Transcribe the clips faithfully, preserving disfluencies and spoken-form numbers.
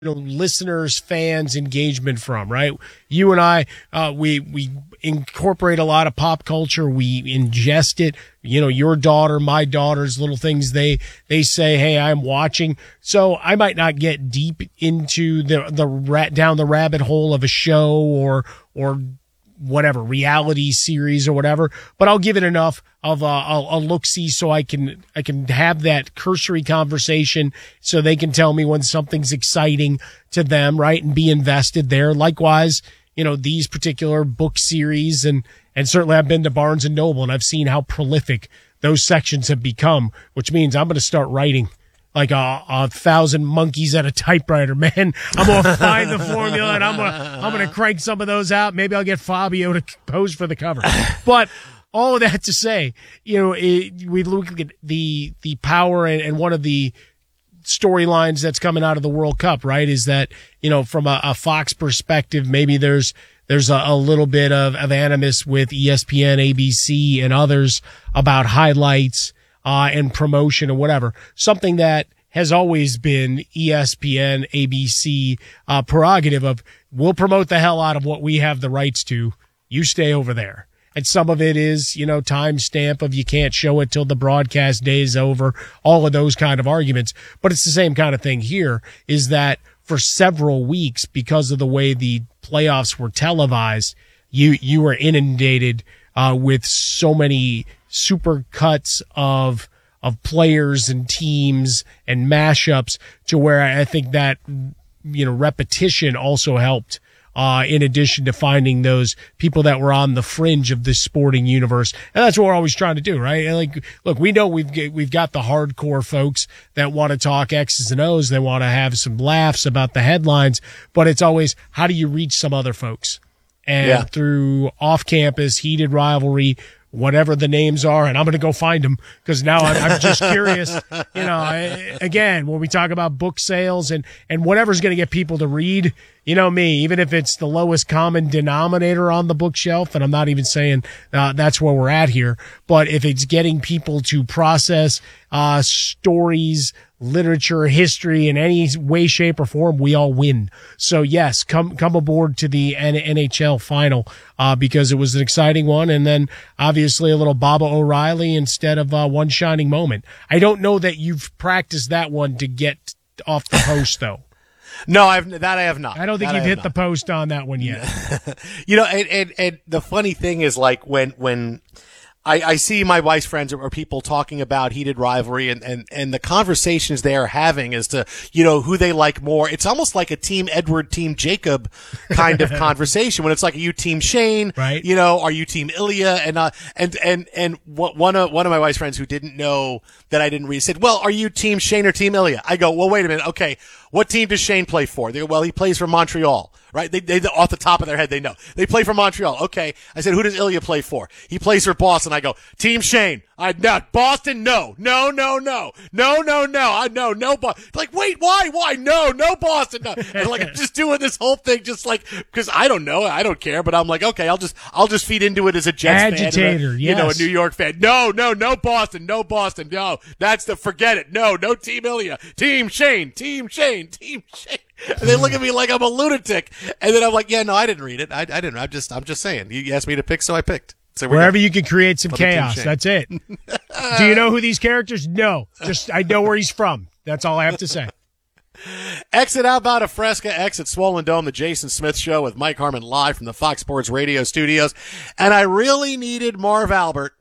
you know, listeners, fans, engagement from, right? You and I, uh, we, we incorporate a lot of pop culture. We ingest it. You know, your daughter, my daughter's little things they, they say, hey, I'm watching. So I might not get deep into the, the rat down the rabbit hole of a show or, or whatever reality series or whatever, but I'll give it enough of a, a, a look-see so I can, I can have that cursory conversation so they can tell me when something's exciting to them, right? And be invested there. Likewise, you know, these particular book series and, and certainly I've been to Barnes and Noble and I've seen how prolific those sections have become, which means I'm going to start writing like a, a thousand monkeys at a typewriter, man. I'm going to find the formula and I'm going to, I'm going to crank some of those out. Maybe I'll get Fabio to pose for the cover. But all of that to say, you know, it, we look at the, the power and, and one of the storylines that's coming out of the World Cup, right? Is that, you know, from a, a Fox perspective, maybe there's, there's a, a little bit of, of animus with E S P N, A B C and others about highlights, Uh, and promotion or whatever, something that has always been E S P N, A B C, uh, prerogative of we'll promote the hell out of what we have the rights to. You stay over there. And some of it is, you know, timestamp of you can't show it till the broadcast day is over, all of those kind of arguments. But it's the same kind of thing here is that for several weeks, because of the way the playoffs were televised, you, you were inundated, uh, with so many super cuts of of players and teams and mashups to where I think that, you know, repetition also helped, uh, in addition to finding those people that were on the fringe of the sporting universe. And that's what we're always trying to do, right? And like, look, we know we've, we've got the hardcore folks that want to talk X's and O's. They want to have some laughs about the headlines, but it's always, how do you reach some other folks? And yeah. Through off-campus, heated rivalry, whatever the names are, and I'm going to go find them because now I'm, I'm just curious. You know, I, again, when we talk about book sales and, and whatever's going to get people to read, you know me, even if it's the lowest common denominator on the bookshelf, and I'm not even saying uh, that's where we're at here, but if it's getting people to process uh stories, literature, history in any way, shape, or form, we all win. So yes, come come aboard to the N H L final uh because it was an exciting one, and then obviously a little Baba O'Reilly instead of uh, one shining moment. I don't know that you've practiced that one to get off the post though. No, I've that I have not. I don't think that you've hit not. the post on that one yet. You know, and, and and the funny thing is, like when when I, I see my wife's friends or, or people talking about heated rivalry and, and, and the conversations they are having as to, you know, who they like more. It's almost like a Team Edward, Team Jacob kind of conversation when it's like, are you Team Shane? Right. You know, are you Team Ilya? And, uh, and, and, and one of, one of my wife's friends who didn't know that I didn't read said, well, are you Team Shane or Team Ilya? I go, well, wait a minute. Okay. What team does Shane play for? They go, well, he plays for Montreal, right? They, they, off the top of their head, they know. They play for Montreal. Okay. I said, who does Ilya play for? He plays for Boston. I go, Team Shane. I, not Boston. No, no, no, no, no, no, no. I no, no, Boston. Like, wait, why, why? No, no, Boston. No. And like, I'm just doing this whole thing just like, cause I don't know. I don't care, but I'm like, okay, I'll just, I'll just feed into it as a Jets Agitator, fan. A, yes. You know, a New York fan. No, no, no Boston. No Boston. No, that's the, forget it. No, no Team Ilya. Team Shane. Team Shane. Team Shane. And they look at me like I'm a lunatic. And then I'm like, yeah, no, I didn't read it. I, I didn't. I'm just, I'm just saying. You asked me to pick, so I picked. So wherever you can create some chaos. That's it. Do you know who these characters? No. Just, I know where he's from. That's all I have to say. Exit Outbound of Fresca, exit Swollen Dome, the Jason Smith Show with Mike Harmon live from the Fox Sports Radio studios. And I really needed Marv Albert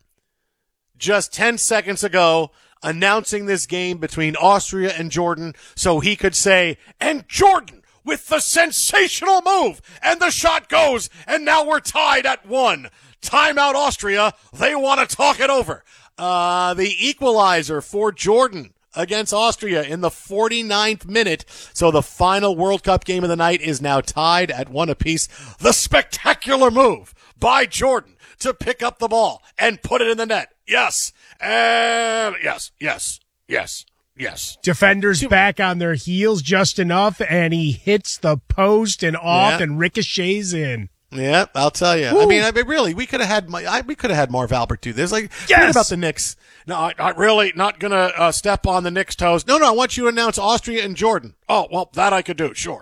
just ten seconds ago announcing this game between Austria and Jordan so he could say, and Jordan with the sensational move, and the shot goes, and now we're tied at one. Timeout Austria. They want to talk it over. Uh, the equalizer for Jordan against Austria in the forty-ninth minute. So the final World Cup game of the night is now tied at one apiece. The spectacular move by Jordan to pick up the ball and put it in the net. Yes. And yes, yes, yes. Yes. Defenders back on their heels just enough, and he hits the post and off yeah. and ricochets in. Yeah, I'll tell you. Woo. I mean, I mean, really, we could have had, I, we could have had Marv Albert do this. Like, yes. forget about the Knicks. no, I, I really not going to uh, step on the Knicks' toes. No, no, I want you to announce Austria and Jordan. Oh, well, that I could do, sure.